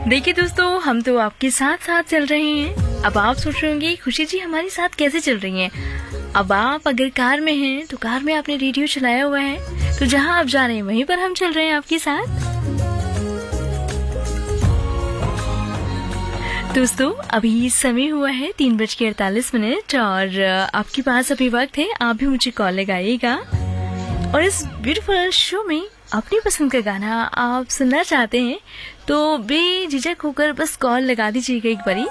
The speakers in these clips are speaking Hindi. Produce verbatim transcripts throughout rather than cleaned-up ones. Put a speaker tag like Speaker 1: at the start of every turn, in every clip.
Speaker 1: देखिए दोस्तों, हम तो आपके साथ साथ चल रहे हैं। अब आप सोच रहे होंगे खुशी जी हमारे साथ कैसे चल रही हैं। अब आप अगर कार में हैं तो कार में आपने रेडियो चलाया हुआ है, तो जहां आप जा रहे हैं वहीं पर हम चल रहे हैं आपके साथ। दोस्तों, अभी समय हुआ है तीन बज के अड़तालीस मिनट और आपके पास अभी वक्त है, आप भी मुझे कॉल लगाइएगा। और इस ब्यूटीफुल शो में अपनी पसंद का गाना आप सुनना चाहते हैं तो बेझिझक होकर बस कॉल लगा दीजिएगा एक बारी।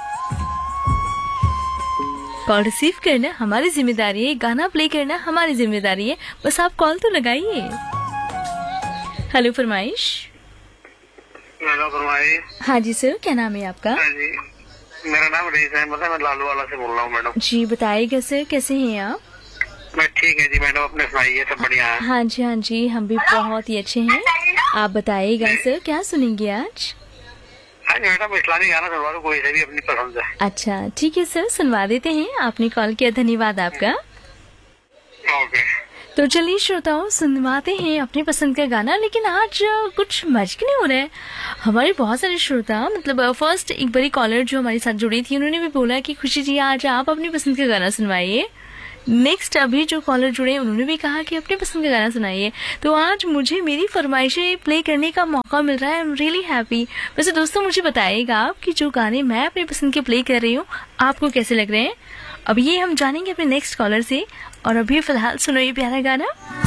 Speaker 1: कॉल रिसीव करना हमारी जिम्मेदारी है, गाना प्ले करना हमारी जिम्मेदारी है, बस आप कॉल तो लगाइए। हेलो फरमाइश।
Speaker 2: हेलो फरमाइश।
Speaker 1: हाँ जी सर, क्या नाम है आपका?
Speaker 2: हाँ जी, मेरा नाम रईस अहमद है, मैं लालू वाला से बोल रहा हूँ मैडम।
Speaker 1: जी बताइएगा सर, कैसे हैं आप?
Speaker 2: मैं ठीक है जी मैडम, अपने सुनाइए, सब बढ़िया है?
Speaker 1: हाँ जी हाँ जी, हम भी बहुत ही अच्छे हैं। आप बताइएगा सर, क्या सुनेंगे आज?
Speaker 2: हाँ जी मैडम, इस्लामी गाना सुनवा दो कोई से भी, अपनी पसंद है।
Speaker 1: अच्छा ठीक है सर, सुनवा देते हैं। आपने कॉल किया, धन्यवाद आपका।
Speaker 2: ओके,
Speaker 1: तो चलिए श्रोताओं, सुनवाते हैं अपनी पसंद का गाना। लेकिन आज कुछ मैजिक नहीं हो रहा है। हमारे बहुत सारे श्रोता, मतलब फर्स्ट एक बड़ी कॉलर जो हमारे साथ जुड़ी थी, उन्होंने भी बोला कि खुशी जी आज आप अपनी पसंद का गाना सुनवाइए। नेक्स्ट अभी जो कॉलर जुड़े उन्होंने भी कहा कि अपनी पसंद का गाना सुनाइए। तो आज मुझे मेरी फरमाइशें प्ले करने का मौका मिल रहा है। I am really happy. वैसे दोस्तों, मुझे बताइएगा आप कि जो गाने मैं अपनी पसंद के प्ले कर रही हूँ आपको कैसे लग रहे हैं। अब ये हम जानेंगे अपने नेक्स्ट कॉलर से। और अभी फिलहाल सुनो ये प्यारा गाना।